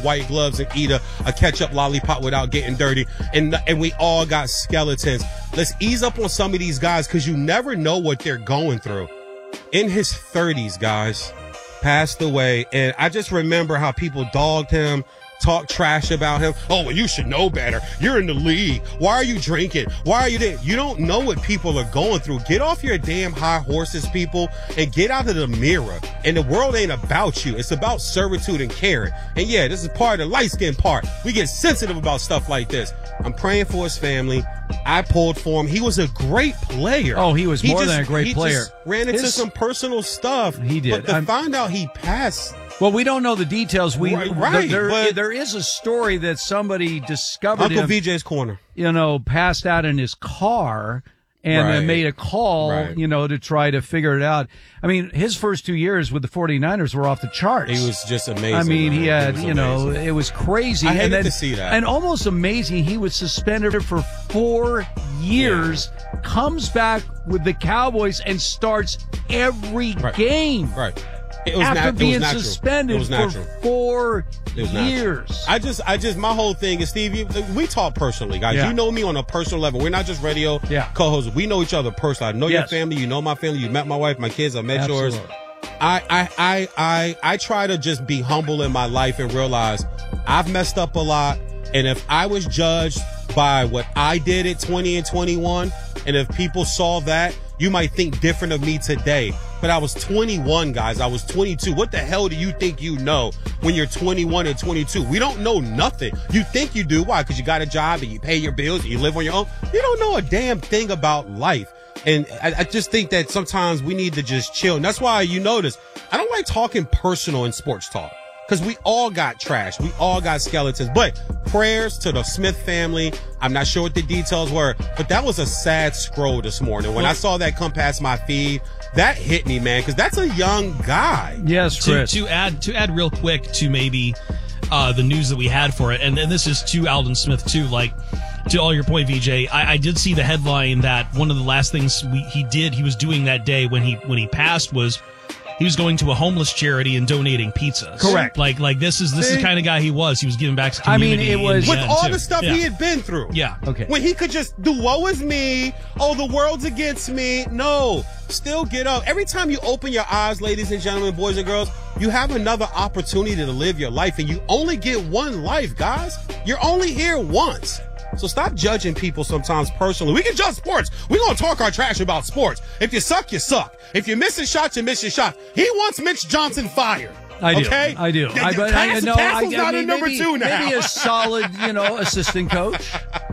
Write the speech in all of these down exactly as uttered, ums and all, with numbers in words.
white gloves and eat a, a ketchup lollipop without getting dirty. And, and we all got skeletons. Let's ease up on some of these guys because you never know what they're going through. In his thirties, guys, passed away. And I just remember how people dogged him, talk trash about him. Oh, well, you should know better. You're in the league. Why are you drinking? Why are you there? You don't know what people are going through. Get off your damn high horses, people, and get out of the mirror. And the world ain't about you. It's about servitude and caring. And yeah, this is part of the light skin part. We get sensitive about stuff like this. I'm praying for his family. I pulled for him. He was a great player. Oh, he was he more just, than a great he player. Just ran into his, some personal stuff. He did. But to I'm, find out he passed. Well, we don't know the details. We right, right there, but, there is a story that somebody discovered Uncle him, V J's corner. You know, passed out in his car and right. made a call, right. you know, to try to figure it out. I mean, his first two years with the 49ers were off the charts. He was just amazing. I mean, man. he had, he you know, it was crazy. I hated and then, to see that. And almost amazing, he was suspended for four years, yeah. comes back with the Cowboys and starts every right. game. Right. It was after nat- being it was suspended it was for four years. Natural. I just, I just, my whole thing is, Steve, you, we talk personally, guys. Yeah. You know me on a personal level. We're not just radio yeah. co-hosts. We know each other personally. I know yes. your family. You know my family. You met my wife, my kids. I met Absolutely. yours. I, I, I, I, I try to just be humble in my life and realize I've messed up a lot. And if I was judged by what I did at twenty and twenty-one, and if people saw that, you might think different of me today. But I was twenty-one, guys. I was twenty-two. What the hell do you think you know when you're twenty-one and twenty-two? We don't know nothing. You think you do. Why? Because you got a job and you pay your bills and you live on your own. You don't know a damn thing about life. And I, I just think that sometimes we need to just chill. And that's why you notice I don't like talking personal in sports talk. Because we all got trash. We all got skeletons. But prayers to the Smith family. I'm not sure what the details were, but that was a sad scroll this morning. When I saw that come past my feed, that hit me, man, because that's a young guy. Yes, to, Chris. to add to add real quick to maybe uh, the news that we had for it, and, and this is to Aldon Smith too, like, to all your point, V J, I, I did see the headline that one of the last things we, he did, he was doing that day when he when he passed was he was going to a homeless charity and donating pizzas. Correct. Like, like this is this See? is the kind of guy he was. He was giving back to I mean, community. it was- With and, all too. the stuff yeah. he had been through. Yeah. Okay. When he could just do woe is me. Oh, the world's against me. No. Still get up. Every time you open your eyes, ladies and gentlemen, boys and girls, you have another opportunity to live your life, and you only get one life, guys. You're only here once. So stop judging people sometimes personally. We can judge sports. We're going to talk our trash about sports. If you suck, you suck. If you're missing shots, you're missing shots. He wants Mitch Johnson fired. I do. Okay? I do. Yeah, I, but Cass- I know. Castle's I, not I mean, a number maybe, two now. Maybe a solid, you know, assistant coach.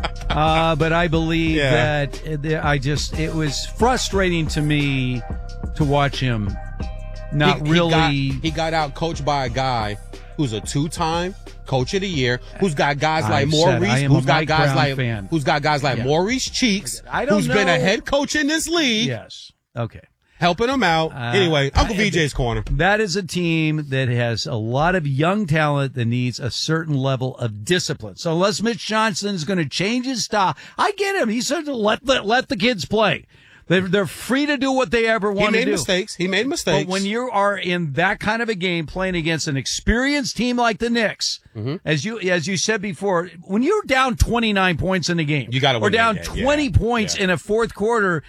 Uh, but I believe Yeah. that uh, I just it was frustrating to me to watch him not he, really. He got, he got out coached by a guy who's a two-time coach of the year, who's got guys like I've said, I Maurice, am a who's got Mike guys Brown like fan. who's got guys like Yeah. Maurice Cheeks, I don't who's been a know. head coach in this league, Yes. Okay. helping him out. Uh, anyway, Uncle I- V J's corner. That is a team that has a lot of young talent that needs a certain level of discipline. So unless Mitch Johnson is going to change his style, I get him. He said to let the, let the kids play. They're, they're free to do what they ever He want to made do. mistakes. He made mistakes. But when you are in that kind of a game playing against an experienced team like the Knicks, Mm-hmm. as you as you said before, when you're down twenty-nine points in the game, You gotta or win that down game. twenty Yeah. points Yeah. in a fourth quarter,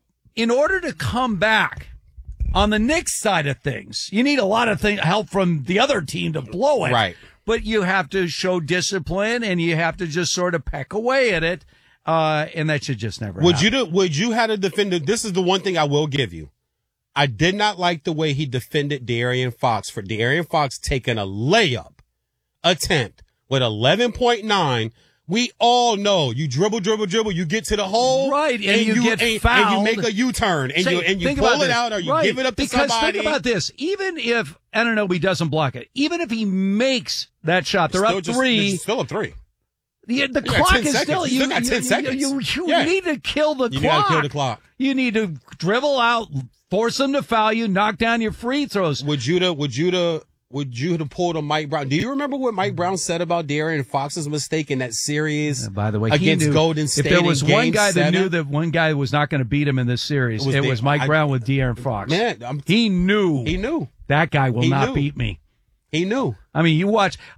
in order to come back on the Knicks side of things, you need a lot of thing, help from the other team to blow it. Right. But you have to show discipline, and you have to just sort of peck away at it, uh, and that should just never Would happen. you do, would you have to defend it? This is the one thing I will give you. I did not like the way he defended De'Aaron Fox for De'Aaron Fox taking a layup attempt with eleven point nine. We all know you dribble, dribble, dribble. You get to the hole, Right, and you get and, fouled. and you make a U-turn, and Say- you and you think pull about it this. out, or you Right, give it up to because somebody. think about this. Even if Anunoby doesn't block it, even if he makes that shot, they're Still up just- three. it's still up three. The, the got clock ten is seconds. still You you. still got you, ten you- seconds. You, you Yeah. need to kill the You clock. gotta kill the clock. You need to dribble out, force them to foul you, knock down your free throws. Would you to, would you to, would you have pulled a Mike Brown? Do you remember what Mike Brown said about De'Aaron Fox's mistake in that series? Uh, by the way, he against knew, Golden State, if there was in one Game guy seven, that knew that one guy was not going to beat him in this series, It was it the- was Mike I- Brown with De'Aaron Fox. Man, I'm- he knew he knew, that guy will He not knew. beat me. he knew. I mean, you watch.